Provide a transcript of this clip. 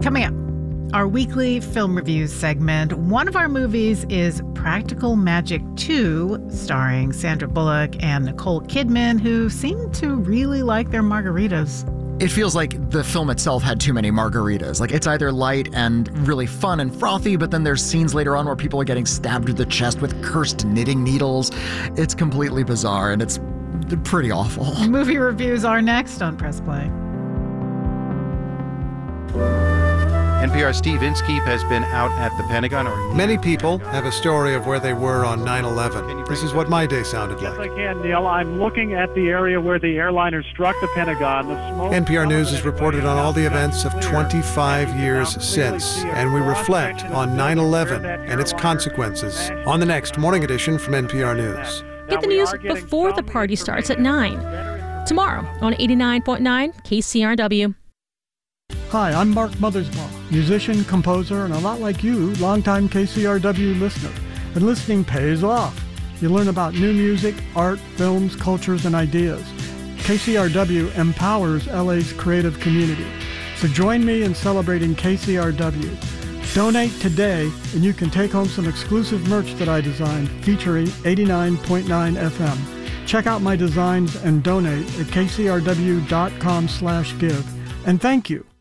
Coming up, our weekly film reviews segment. One of our movies is Practical Magic 2, starring Sandra Bullock and Nicole Kidman, who seem to really like their margaritas. It feels like the film itself had too many margaritas. Like, it's either light and really fun and frothy, but then there's scenes later on where people are getting stabbed to the chest with cursed knitting needles. It's completely bizarre, and it's pretty awful. Movie reviews are next on Press Play. NPR's Steve Inskeep has been out at the Pentagon. Many people have a story of where they were on 9/11. This is what my day sounded like. Yes, I can, Neil. I'm looking at the area where the airliner struck the Pentagon. The smoke NPR News has reported on all the events of 25 years since, and we reflect on 9/11 and its consequences on the next Morning Edition from NPR News. Get the news before the party starts at 9. Tomorrow on 89.9 KCRW. Hi, I'm Mark Mothersbaugh, musician, composer, and a lot like you, longtime KCRW listener. And listening pays off. You learn about new music, art, films, cultures, and ideas. KCRW empowers LA's creative community. So join me in celebrating KCRW. Donate today, and you can take home some exclusive merch that I designed featuring 89.9 FM. Check out my designs and donate at kcrw.com/give. And thank you.